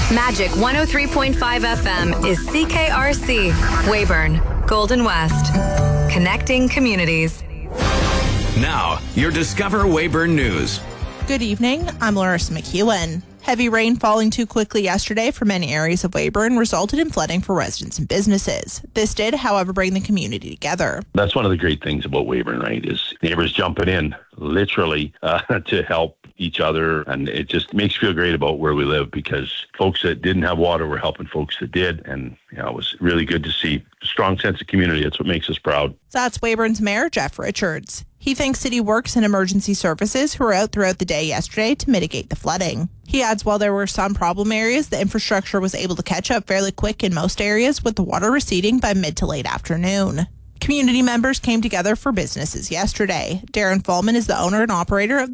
Magic 103.5 FM is CKRC, Weyburn, Golden West. Connecting communities. Now, your Discover Weyburn News. Good evening, I'm Larissa McEwen. Heavy rain falling too quickly yesterday for many areas of Weyburn resulted in flooding for residents and businesses. This did, however, bring the community together. That's one of the great things about Weyburn, right, is neighbors jumping in, literally, to help each other. And it just makes you feel great about where we live because folks that didn't have water were helping folks that did. And it was really good to see a strong sense of community. That's what makes us proud. That's Weyburn's Mayor, Jeff Richards. He thanks City Works and Emergency Services who were out throughout the day yesterday to mitigate the flooding. He adds while there were some problem areas, the infrastructure was able to catch up fairly quick in most areas with the water receding by mid to late afternoon. Community members came together for businesses yesterday. Darren Fallman is the owner and operator of